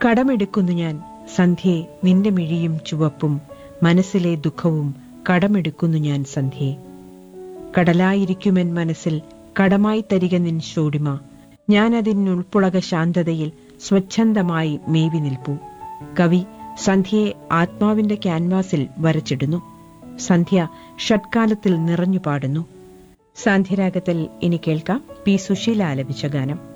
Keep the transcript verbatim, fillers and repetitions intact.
കടമെടുക്കുന്നു ഞാൻ സന്ധ്യേ നിന്റെ മിഴിയും ചുവപ്പും, മനസ്സിലെ ദുഃഖവും കടമെടുക്കുന്നു ഞാൻ സന്ധ്യേ. കടലായിരിക്കുമെൻ മനസ്സിൽ കടമായി തരിക നിൻ ശ്രോടിമ, ഞാനതിനുൾപ്പുളക ശാന്തതയിൽ സ്വച്ഛന്തമായി മേവി നിൽപ്പൂ. കവി സന്ധ്യയെ ആത്മാവിന്റെ ക്യാൻവാസിൽ വരച്ചിടുന്നു. സന്ധ്യ ഷഡ്കാലത്തിൽ നിറഞ്ഞു പാടുന്നു. സാന്ധ്യരാഗത്തിൽ ഇനി കേൾക്കാം പി സുശീല ആലപിച്ച ഗാനം.